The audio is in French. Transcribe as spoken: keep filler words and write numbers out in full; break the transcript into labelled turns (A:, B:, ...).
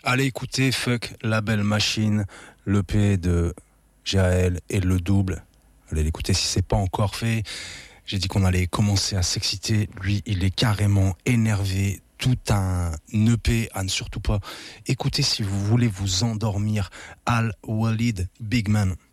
A: Allez écouter Fuck la belle machine, l'E P de Jaël et le double. Allez l'écouter si c'est pas encore fait. J'ai dit qu'on allait commencer à s'exciter. Lui, il est carrément énervé. Tout un E P à ne surtout pas écouter si vous voulez vous endormir. Al Walid Big Man.